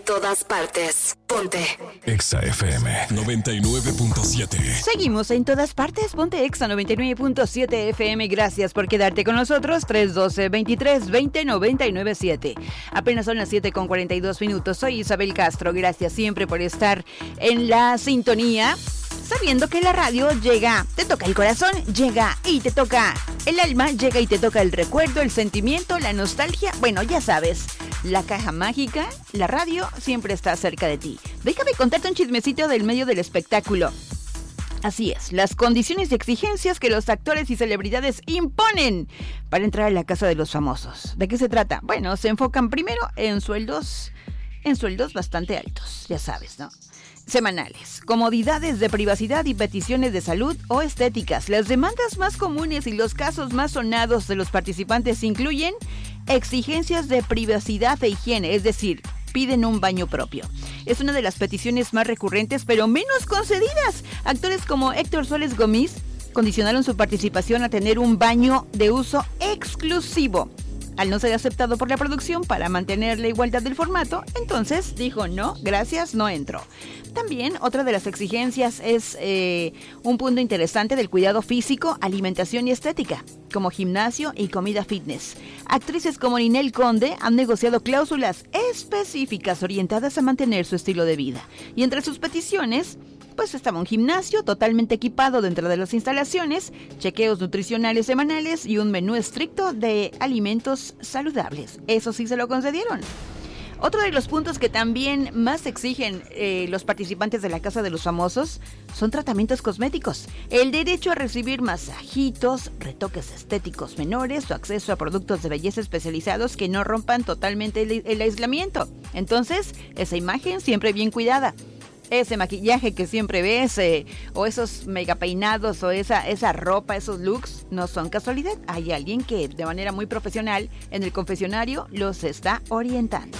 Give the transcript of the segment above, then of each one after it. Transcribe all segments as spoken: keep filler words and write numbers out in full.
todas partes. Ponte Exa F M noventa y nueve punto siete. Seguimos en todas partes. Ponte Exa noventa y nueve punto siete F M. Gracias por quedarte con nosotros. tres uno dos, veintitrés veinte, noventa y nueve siete. Apenas son las siete con cuarenta y dos minutos. Soy Isabel Castro. Gracias siempre por estar en la sintonía, sabiendo que la radio llega, te toca el corazón, llega y te toca el alma, llega y te toca el recuerdo, el sentimiento, la nostalgia. Bueno, ya sabes, la caja mágica, la radio siempre está cerca de ti. Déjame contarte un chismecito del medio del espectáculo. Así es, las condiciones y exigencias que los actores y celebridades imponen para entrar a la casa de los famosos. ¿De qué se trata? Bueno, se enfocan primero en sueldos, en sueldos bastante altos, ya sabes, ¿no? Semanales, comodidades de privacidad y peticiones de salud o estéticas. Las demandas más comunes y los casos más sonados de los participantes incluyen exigencias de privacidad e higiene, es decir, piden un baño propio. Es una de las peticiones más recurrentes, pero menos concedidas. Actores como Héctor Suárez Gómez condicionaron su participación a tener un baño de uso exclusivo. Al no ser aceptado por la producción para mantener la igualdad del formato, entonces dijo no, gracias, no entro. También otra de las exigencias es eh, un punto interesante del cuidado físico, alimentación y estética, como gimnasio y comida fitness. Actrices como Ninel Conde han negociado cláusulas específicas orientadas a mantener su estilo de vida. Y entre sus peticiones, pues estaba un gimnasio totalmente equipado dentro de las instalaciones, chequeos nutricionales semanales y un menú estricto de alimentos saludables. Eso sí se lo concedieron. Otro de los puntos que también más exigen eh, los participantes de la Casa de los Famosos son tratamientos cosméticos, el derecho a recibir masajitos, retoques estéticos menores o acceso a productos de belleza especializados que no rompan totalmente el, el aislamiento. Entonces, esa imagen siempre bien cuidada. Ese maquillaje que siempre ves, eh, o esos mega peinados, o esa, esa ropa, esos looks, no son casualidad. Hay alguien que de manera muy profesional en el confesionario los está orientando.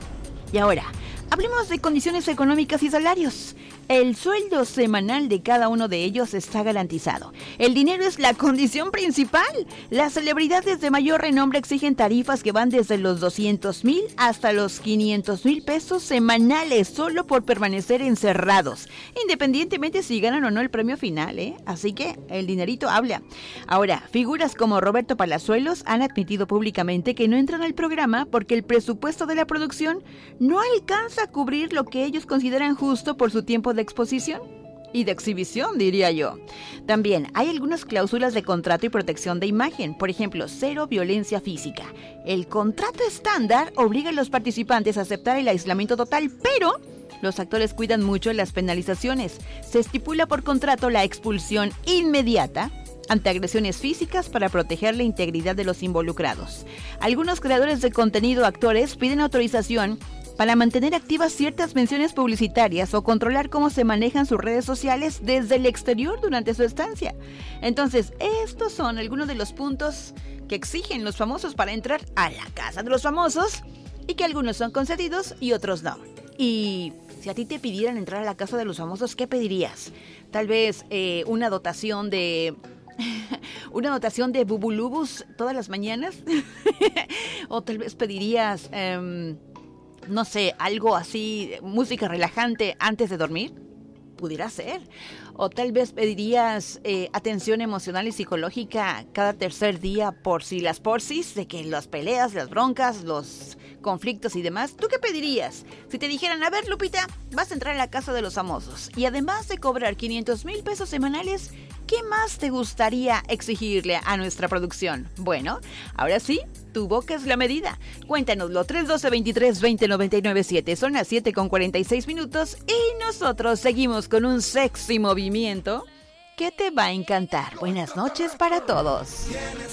Y ahora, hablemos de condiciones económicas y salarios. El sueldo semanal de cada uno de ellos está garantizado. El dinero es la condición principal. Las celebridades de mayor renombre exigen tarifas que van desde los doscientos mil hasta los quinientos mil pesos semanales solo por permanecer encerrados, independientemente si ganan o no el premio final, ¿eh? Así que el dinerito habla. Ahora, figuras como Roberto Palazuelos han admitido públicamente que no entran al programa porque el presupuesto de la producción no alcanza a cubrir lo que ellos consideran justo por su tiempo de exposición y de exhibición, diría yo. También hay algunas cláusulas de contrato y protección de imagen, por ejemplo, cero violencia física. El contrato estándar obliga a los participantes a aceptar el aislamiento total, pero los actores cuidan mucho las penalizaciones. Se estipula por contrato la expulsión inmediata ante agresiones físicas para proteger la integridad de los involucrados. Algunos creadores de contenido actores piden autorización para mantener activas ciertas menciones publicitarias o controlar cómo se manejan sus redes sociales desde el exterior durante su estancia. Entonces, estos son algunos de los puntos que exigen los famosos para entrar a la Casa de los Famosos, y que algunos son concedidos y otros no. Y si a ti te pidieran entrar a la Casa de los Famosos, ¿qué pedirías? Tal vez eh, una dotación de... una dotación de bubulubus todas las mañanas. O tal vez pedirías... Eh, no sé, algo así, música relajante antes de dormir, pudiera ser. O tal vez pedirías eh, atención emocional y psicológica cada tercer día por si las porsis, de que las peleas, las broncas, los conflictos y demás. ¿Tú qué pedirías? Si te dijeran, a ver, Lupita, vas a entrar a la Casa de los Famosos y además de cobrar quinientos mil pesos semanales, ¿qué más te gustaría exigirle a nuestra producción? Bueno, ahora sí, tu boca es la medida. Cuéntanoslo, tres uno dos, veintitrés veinte, noventa y nueve siete. Son las siete con cuarenta y seis minutos y nosotros seguimos con un sexy movimiento que te va a encantar. Buenas noches para todos. Tienes